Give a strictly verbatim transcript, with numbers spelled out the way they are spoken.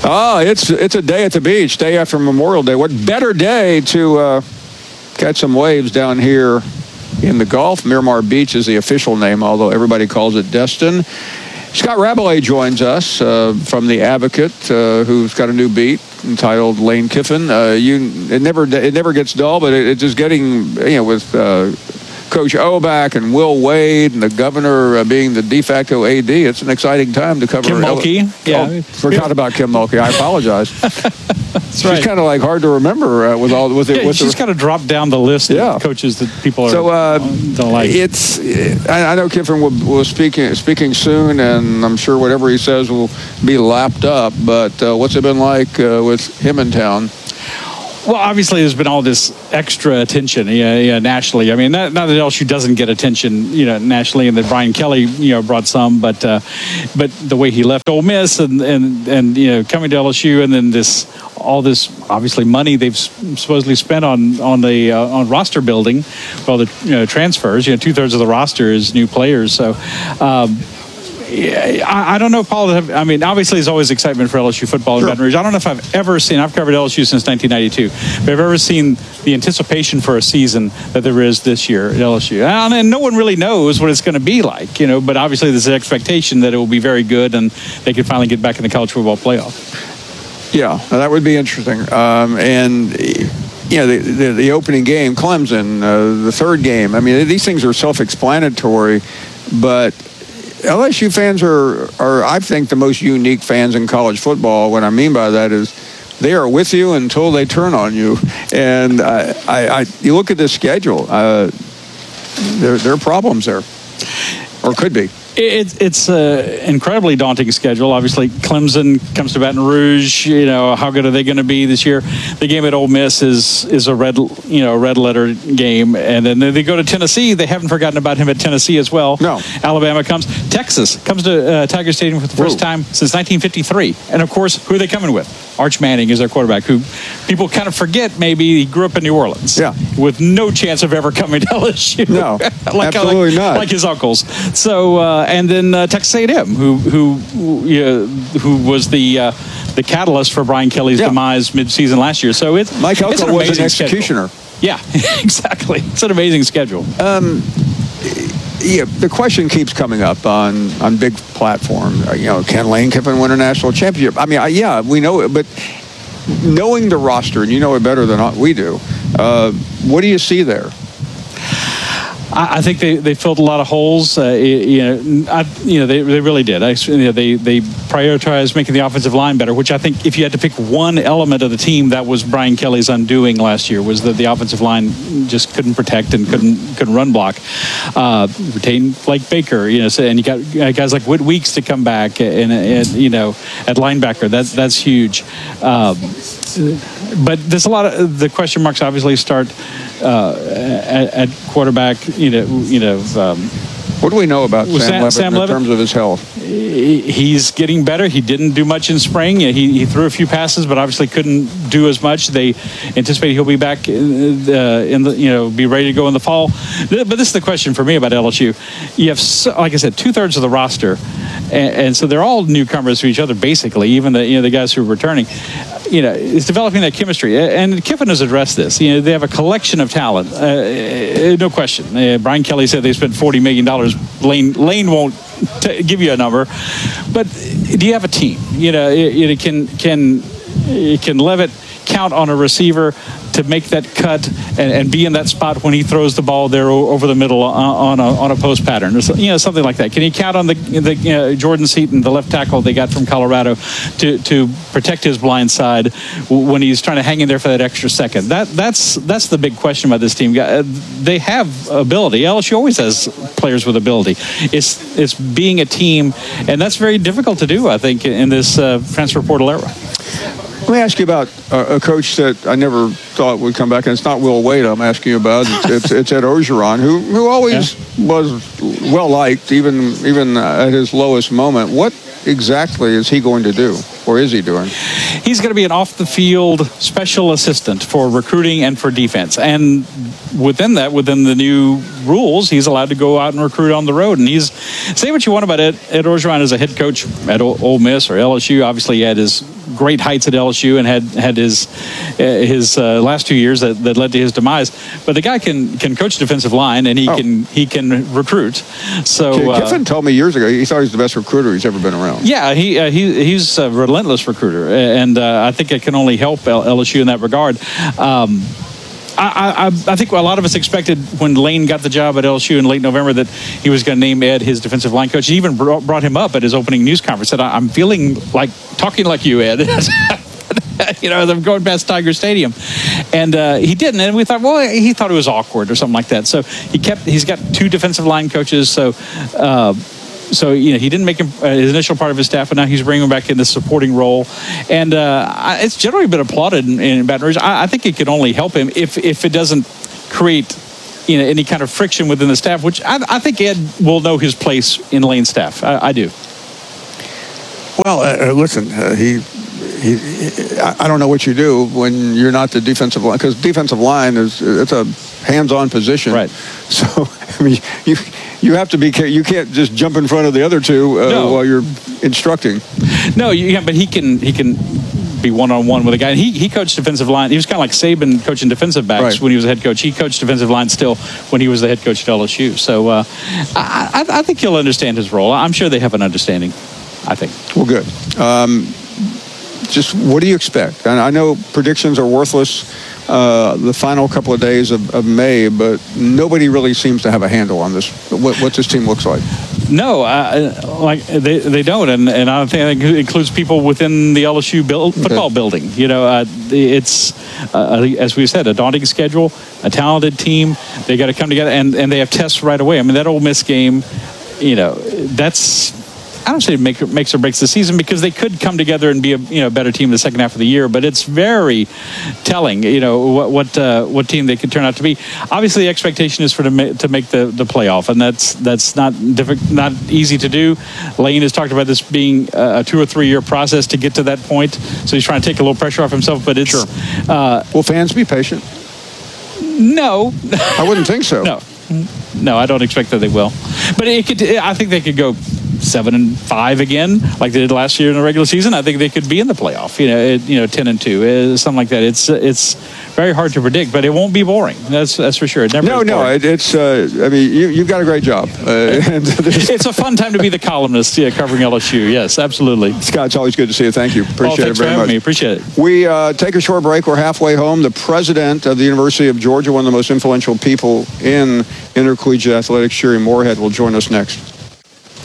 Oh, it's it's a day at the beach, day after Memorial Day. What better day to uh, catch some waves down here in the Gulf? Miramar Beach is the official name, although everybody calls it Destin. Scott Rabelais joins us uh, from The Advocate, uh, who's got a new beat entitled Lane Kiffin. Uh, you, it never it never gets dull, but it, it's just getting, you know, with uh, Coach Oback and Will Wade and the governor uh, being the de facto A D, it's an exciting time to cover. Kim Mulkey. Yeah. Oh, forgot about Kim Mulkey. I apologize. That's she's right. kind of like hard to remember uh, with all with it. Yeah, with she's the, got to drop down the list yeah. of coaches that people are so, uh, don't like. It's. I, I know Kiffin will, will speaking speaking soon, and I'm sure whatever he says will be lapped up. But uh, what's it been like uh, with him in town? Well, obviously, there's been all this extra attention, yeah, yeah, nationally. I mean, not, not that L S U doesn't get attention, you know, nationally, and that Brian Kelly, you know, brought some, but uh, but the way he left Ole Miss and, and and you know coming to L S U, and then this all this obviously money they've supposedly spent on on the uh, on roster building, well, the you know, transfers, you know, two thirds of the roster is new players, so. Um, Yeah, I, I don't know, Paul. I mean, obviously, there's always excitement for L S U football in Sure. Baton Rouge. I don't know if I've ever seen, I've covered L S U since nineteen ninety-two, but I've ever seen the anticipation for a season that there is this year at L S U. And, and no one really knows what it's going to be like, you know, but obviously there's an expectation that it will be very good and they can finally get back in the college football playoff. Yeah, that would be interesting. Um, and, you know, the, the, the opening game, Clemson, uh, the third game, I mean, these things are self-explanatory, but L S U fans are, are, I think, the most unique fans in college football. What I mean by that is they are with you until they turn on you. And I, I, I you look at this schedule, uh, there, there are problems there, or could be. It, it's an incredibly daunting schedule. Obviously, Clemson comes to Baton Rouge. You know, how good are they going to be this year? The game at Ole Miss is is a red, you know, red letter game, and then they go to Tennessee. They haven't forgotten about him at Tennessee as well. No, Alabama comes. Texas comes to uh, Tiger Stadium for the first Whoa. time since nineteen fifty-three, and of course, who are they coming with? Arch Manning is their quarterback, who people kind of forget maybe he grew up in New Orleans. Yeah, with no chance of ever coming to L S U. No, like, absolutely like, not. Like his uncles. So. Uh, and then uh, Texas A and M, who who who, uh, who was the uh, the catalyst for Brian Kelly's yeah. demise mid-season last year. So it's Mike Elko it's an was an schedule. executioner. Yeah, exactly. It's an amazing schedule. Um, yeah, the question keeps coming up on on big platforms. You know, can Lane Kiffin win a national championship? I mean, I, yeah, we know it, but knowing the roster, and you know it better than we do. Uh, what do you see there? I think they, they filled a lot of holes. Uh, you know, I, you know they, they really did. I, you know, they they prioritized making the offensive line better, which I think if you had to pick one element of the team, that was Brian Kelly's undoing last year, was that the offensive line just couldn't protect and couldn't couldn't run block. Uh, retain Blake Baker, you know, so, and you got guys like Whit Weeks to come back, and, and you know, at linebacker, that's that's huge. Um, but there's a lot of the question marks. Obviously, start uh, at, at quarterback. You know, you know. Um, what do we know about Sam, Sam, Levitt Sam in Levitt? terms of his health? He's getting better. He didn't do much in spring. He, he threw a few passes, but obviously couldn't do as much. They anticipate he'll be back in the, in the you know, be ready to go in the fall. But this is the question for me about L S U. You have, so, like I said, two thirds of the roster, and, and so they're all newcomers to each other basically. Even the you know the guys who are returning. You know, it's developing that chemistry. And Kiffin has addressed this. You know, they have a collection of talent, uh, no question. Uh, Brian Kelly said they spent forty million dollars. Lane Lane won't t- give you a number, but do you have a team? You know, it, it can can it can Levitt count on a receiver to make that cut and, and be in that spot when he throws the ball there over the middle on a, on a post pattern, or so, you know, something like that. Can he count on the, the you know, Jordan Seaton, the left tackle they got from Colorado, to, to protect his blind side when he's trying to hang in there for that extra second? That that's that's the big question about this team. They have ability. L S U always has players with ability. It's it's being a team, and that's very difficult to do, I think, in this uh, transfer portal era. Let me ask you about uh, a coach that I never thought would come back, and it's not Will Wade I'm asking you about. It's, it's, it's Ed Orgeron, who who always yeah. was well-liked, even, even at his lowest moment. What exactly is he going to do, or is he doing? He's going to be an off-the-field special assistant for recruiting and for defense. And within that, within the new rules, he's allowed to go out and recruit on the road. And he's, say what you want about Ed, Ed Orgeron as a head coach at Ole Miss or L S U. Obviously, he had his great heights at L S U and had had his uh, his uh, last two years that, that led to his demise. But the guy can can coach defensive line, and he Oh. can he can recruit. So uh, Kiffin told me years ago he thought he was the best recruiter he's ever been around. yeah, he uh, he he's a relentless recruiter, and uh, I think it can only help L- LSU in that regard. Um, I, I, I think a lot of us expected when Lane got the job at L S U in late November that he was going to name Ed his defensive line coach. He even brought, brought him up at his opening news conference. Said, "I'm feeling like talking like you, Ed." You know, as I'm going past Tiger Stadium, and uh, he didn't. And we thought, well, he thought it was awkward or something like that. So he kept. He's got two defensive line coaches. So. Uh, So, you know, he didn't make him uh, his initial part of his staff, but now he's bringing him back in the supporting role. And uh, I, it's generally been applauded in, in Baton Rouge. I, I think it could only help him if, if it doesn't create, you know, any kind of friction within the staff, which I, I think Ed will know his place in Lane's staff. I, I do. Well, uh, listen, uh, he, he, he, I I don't know what you do when you're not the defensive line, because defensive line is it's a hands-on position. Right. So, I mean, you you have to be care- you can't just jump in front of the other two uh, No. while you're instructing. No, you, yeah, but he can he can be one-on-one with a guy. And he, he coached defensive line. He was kind of like Saban coaching defensive backs Right. when he was a head coach. He coached defensive line still when he was the head coach at L S U. So uh, I, I, I think he'll understand his role. I'm sure they have an understanding, I think. Well, good. Um, just what do you expect? And I know predictions are worthless uh, the final couple of days of, of May, but nobody really seems to have a handle on this, what, what this team looks like. No, uh, like they, they don't, and, and I think it includes people within the L S U build, football Okay. building. You know, uh, it's uh, as we said, a daunting schedule, a talented team. They got to come together, and, and they have tests right away. I mean, that Ole Miss game, you know, that's. I don't say it make, makes or breaks the season, because they could come together and be a you know better team in the second half of the year. But it's very telling, you know, what what, uh, what team they could turn out to be. Obviously, the expectation is for to make, to make the, the playoff, and that's that's not difficult, not easy to do. Lane has talked about this being a two or three year process to get to that point, so he's trying to take a little pressure off himself. But it's Sure. uh, Will fans be patient? no. I wouldn't think so. No, no, I don't expect that they will. But it could. I think they could go seven and five again, like they did last year in the regular season. I think they could be in the playoff. You know, it, you know, ten and two, uh, something like that. It's it's very hard to predict, but it won't be boring. That's that's for sure. It never. No, is no, boring. it, it's. Uh, I mean, you, you've got a great job. Uh, and there's- It's a fun time to be the columnist, yeah, covering L S U. Yes, absolutely. Scott, it's always good to see you. Thank you. Appreciate oh, thanks it very for having much. me. Appreciate it. We uh, take a short break. We're halfway home. The president of the University of Georgia, one of the most influential people in intercollegiate athletics, Sherry Moorhead, will join us next.